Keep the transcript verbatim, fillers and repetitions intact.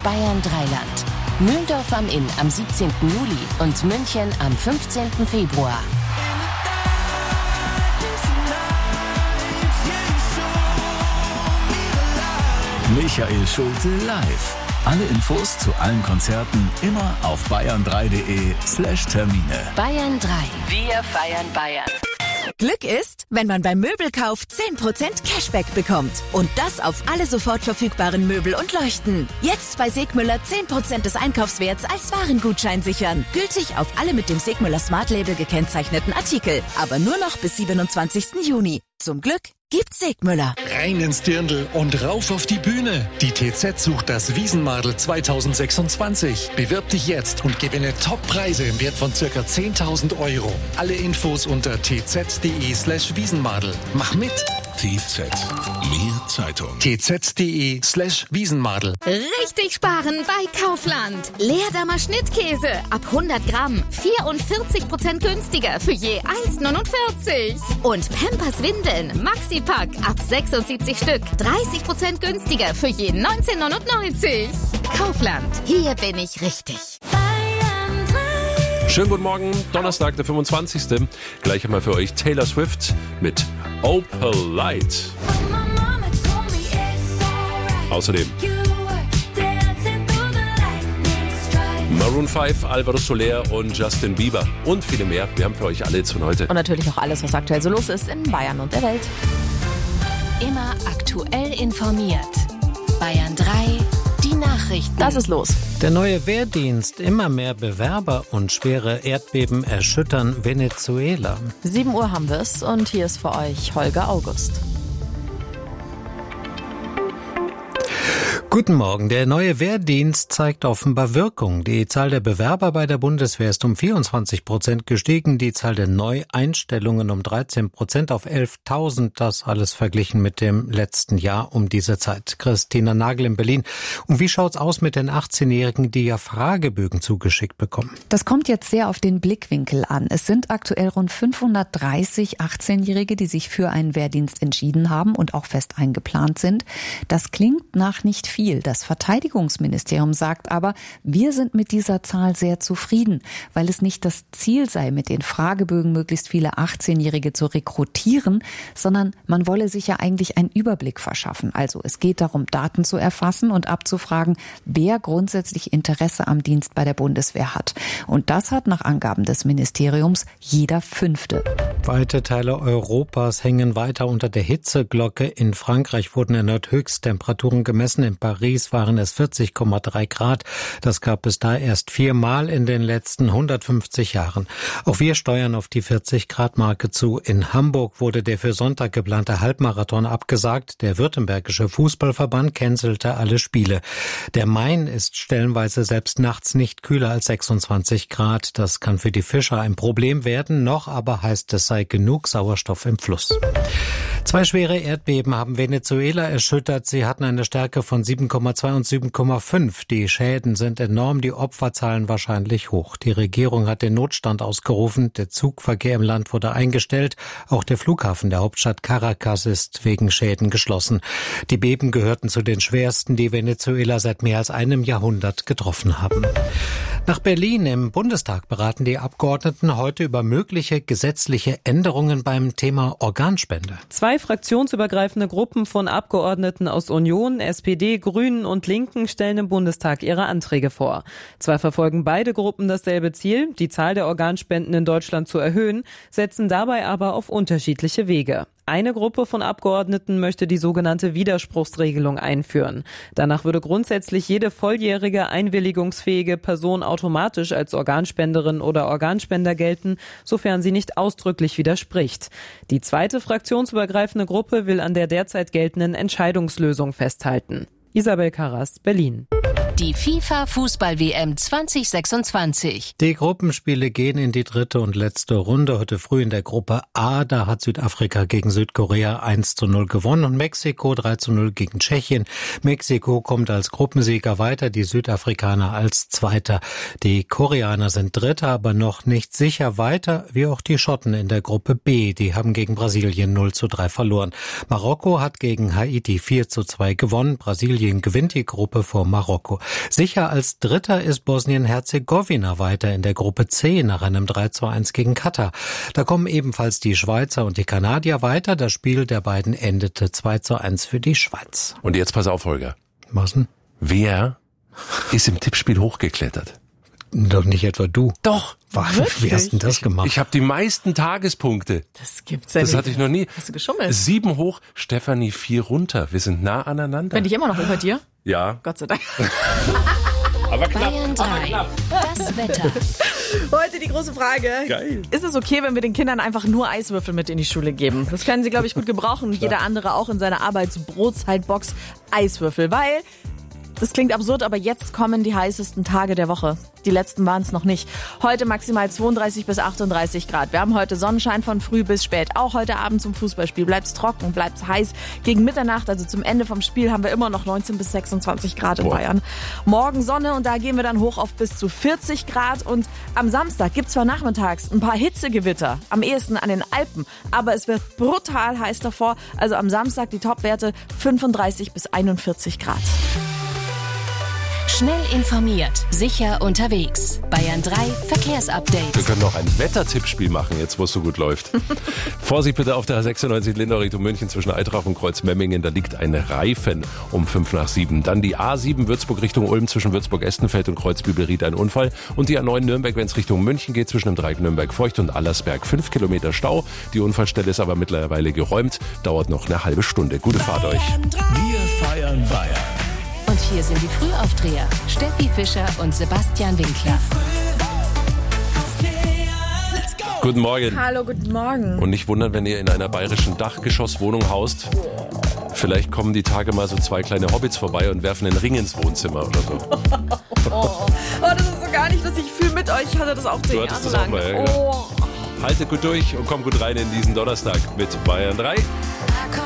Bayern Dreiland. Mühldorf am Inn am siebzehnten Juli und München am fünfzehnten Februar. Michael Schulte live. Alle Infos zu allen Konzerten immer auf bayern drei punkt de slash Termine. Bayern drei. Wir feiern Bayern. Glück ist, wenn man beim Möbelkauf zehn Prozent Cashback bekommt. Und das auf alle sofort verfügbaren Möbel und Leuchten. Jetzt bei Segmüller zehn Prozent des Einkaufswerts als Warengutschein sichern. Gültig auf alle mit dem Segmüller Smart Label gekennzeichneten Artikel. Aber nur noch bis siebenundzwanzigsten Juni. Zum Glück gibt's Segmüller. Rein ins Dirndl und rauf auf die Bühne. Die T Z sucht das Wiesenmadel zweitausendsechsundzwanzig. Bewirb dich jetzt und gewinne Top-Preise im Wert von circa zehntausend Euro. Alle Infos unter tz.de slash Wiesenmadel. Mach mit! T Z. Mehr Zeitung. tz.de slash Wiesenmadel. Richtig sparen bei Kaufland. Leerdammer Schnittkäse ab hundert Gramm. vierundvierzig Prozent günstiger für je eins Komma neunundvierzig. Und Pampers Windeln Maxi-Pack ab sechsundsiebzig Stück. dreißig Prozent günstiger für je neunzehn Komma neunundneunzig. Kaufland. Hier bin ich richtig. Schönen guten Morgen, Donnerstag, der fünfundzwanzigste Gleich einmal für euch Taylor Swift mit Opal Light. Außerdem Maroon fünf, Alvaro Soler und Justin Bieber und viele mehr. Wir haben für euch alle jetzt von heute. Und natürlich auch alles, was aktuell so los ist in Bayern und der Welt. Immer aktuell informiert. Bayern drei, die Nachrichten. Das ist los. Der neue Wehrdienst, immer mehr Bewerber und schwere Erdbeben erschüttern Venezuela. sieben Uhr haben wir es und hier ist für euch Holger August. Guten Morgen. Der neue Wehrdienst zeigt offenbar Wirkung. Die Zahl der Bewerber bei der Bundeswehr ist um vierundzwanzig Prozent gestiegen, die Zahl der Neueinstellungen um dreizehn Prozent auf elftausend. Das alles verglichen mit dem letzten Jahr um diese Zeit. Christina Nagel in Berlin. Und wie schaut's aus mit den achtzehnjährigen, die ja Fragebögen zugeschickt bekommen? Das kommt jetzt sehr auf den Blickwinkel an. Es sind aktuell rund fünfhundertdreißig achtzehnjährige, die sich für einen Wehrdienst entschieden haben und auch fest eingeplant sind. Das klingt nach nicht viel. Das Verteidigungsministerium sagt aber, wir sind mit dieser Zahl sehr zufrieden, weil es nicht das Ziel sei, mit den Fragebögen möglichst viele achtzehnjährige zu rekrutieren, sondern man wolle sich ja eigentlich einen Überblick verschaffen. Also es geht darum, Daten zu erfassen und abzufragen, wer grundsätzlich Interesse am Dienst bei der Bundeswehr hat. Und das hat nach Angaben des Ministeriums jeder Fünfte. Weite Teile Europas hängen weiter unter der Hitzeglocke. In Frankreich wurden erneut Höchsttemperaturen gemessen. In Paris waren es vierzig Komma drei Grad. Das gab es da erst viermal in den letzten hundertfünfzig Jahren. Auch wir steuern auf die vierzig Grad Marke zu. In Hamburg wurde der für Sonntag geplante Halbmarathon abgesagt. Der württembergische Fußballverband cancelte alle Spiele. Der Main ist stellenweise selbst nachts nicht kühler als sechsundzwanzig Grad. Das kann für die Fischer ein Problem werden. Noch aber heißt es, sei genug Sauerstoff im Fluss. Zwei schwere Erdbeben haben Venezuela erschüttert. Sie hatten eine Stärke von sieben Komma zwei und sieben Komma fünf. Die Schäden sind enorm, die Opferzahlen wahrscheinlich hoch. Die Regierung hat den Notstand ausgerufen. Der Zugverkehr im Land wurde eingestellt. Auch der Flughafen der Hauptstadt Caracas ist wegen Schäden geschlossen. Die Beben gehörten zu den schwersten, die Venezuela seit mehr als einem Jahrhundert getroffen haben. Nach Berlin im Bundestag beraten die Abgeordneten heute über mögliche gesetzliche Änderungen beim Thema Organspende. Zwei fraktionsübergreifende Gruppen von Abgeordneten aus Union, S P D, Grünen und Linken stellen im Bundestag ihre Anträge vor. Zwar verfolgen beide Gruppen dasselbe Ziel, die Zahl der Organspenden in Deutschland zu erhöhen, setzen dabei aber auf unterschiedliche Wege. Eine Gruppe von Abgeordneten möchte die sogenannte Widerspruchsregelung einführen. Danach würde grundsätzlich jede volljährige, einwilligungsfähige Person automatisch als Organspenderin oder Organspender gelten, sofern sie nicht ausdrücklich widerspricht. Die zweite fraktionsübergreifende Gruppe will an der derzeit geltenden Entscheidungslösung festhalten. Isabel Karras, Berlin. Die FIFA-Fußball-W M zwanzig sechsundzwanzig. Die Gruppenspiele gehen in die dritte und letzte Runde. Heute früh in der Gruppe A, da hat Südafrika gegen Südkorea eins zu null gewonnen und Mexiko drei zu null gegen Tschechien. Mexiko kommt als Gruppensieger weiter, die Südafrikaner als Zweiter. Die Koreaner sind Dritter, aber noch nicht sicher weiter, wie auch die Schotten in der Gruppe B. Die haben gegen Brasilien null zu drei verloren. Marokko hat gegen Haiti vier zu zwei gewonnen. Brasilien gewinnt die Gruppe vor Marokko. Sicher als Dritter ist Bosnien-Herzegowina weiter in der Gruppe C nach einem drei zu eins gegen Katar. Da kommen ebenfalls die Schweizer und die Kanadier weiter. Das Spiel der beiden endete zwei zu eins für die Schweiz. Und jetzt pass auf, Holger. Was denn? Wer ist im Tippspiel hochgeklettert? Doch nicht etwa du. Doch. Was? Wie hast denn das gemacht? Ich habe die meisten Tagespunkte. Das gibt's ja Das nicht. hatte ich noch nie. Hast du geschummelt? Sieben hoch, Stefanie vier runter. Wir sind nah aneinander. Bin ich immer noch über dir? Ja. Gott sei Dank. Aber knapp. Bayern drei. Das Wetter. Heute die große Frage. Geil. Ist es okay, wenn wir den Kindern einfach nur Eiswürfel mit in die Schule geben? Das können sie, glaube ich, gut gebrauchen. Und jeder andere auch in seiner Arbeitsbrotzeitbox Eiswürfel. Weil, das klingt absurd, aber jetzt kommen die heißesten Tage der Woche. Die letzten waren es noch nicht. Heute maximal zweiunddreißig bis achtunddreißig Grad. Wir haben heute Sonnenschein von früh bis spät. Auch heute Abend zum Fußballspiel bleibt's trocken, bleibt's heiß. Gegen Mitternacht, also zum Ende vom Spiel, haben wir immer noch neunzehn bis sechsundzwanzig Grad in Boah. Bayern. Morgen Sonne und da gehen wir dann hoch auf bis zu vierzig Grad. Und am Samstag gibt's zwar nachmittags ein paar Hitzegewitter, am ehesten an den Alpen, aber es wird brutal heiß davor. Also am Samstag die Topwerte fünfunddreißig bis einundvierzig Grad. Schnell informiert, sicher unterwegs. Bayern drei Wir Verkehrsupdate. können noch ein Wettertippspiel machen, jetzt wo es so gut läuft. Vorsicht bitte auf der A sechsundneunzig Lindau Richtung München zwischen Eitrach und Kreuzmemmingen. Da liegt ein Reifen um fünf nach sieben. Dann die A sieben Würzburg Richtung Ulm zwischen Würzburg-Estenfeld und Kreuzbübelried ein Unfall. Und die A neun Nürnberg, wenn es Richtung München geht, zwischen dem Dreieck Nürnberg-Feucht und Allersberg. Fünf Kilometer Stau. Die Unfallstelle ist aber mittlerweile geräumt. Dauert noch eine halbe Stunde. Gute Fahrt euch. Wir feiern Bayern. Und hier sind die Frühaufdreher. Steffi Fischer und Sebastian Winkler. Guten Morgen. Hallo, guten Morgen. Und nicht wundern, wenn ihr in einer bayerischen Dachgeschosswohnung haust. Vielleicht kommen die Tage mal so zwei kleine Hobbits vorbei und werfen einen Ring ins Wohnzimmer oder so. Oh, das ist so gar nicht, dass ich fühle mit euch. Ich hatte das auch zehn Du Jahre hattest das auch lang. mal, ja, genau. Oh. Haltet gut durch und kommt gut rein in diesen Donnerstag mit Bayern drei.